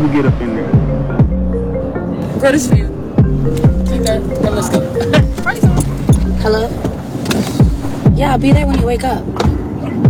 we get up in there. Bro, this for you. Take that. Now let's go. Hello? Yeah, I'll be there when you wake up.